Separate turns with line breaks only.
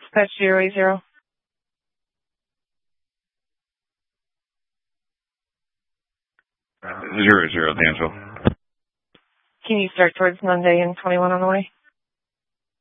Dispatch 080.
Zero, D'Angelo.
Can you start towards Monday and 21 on the way?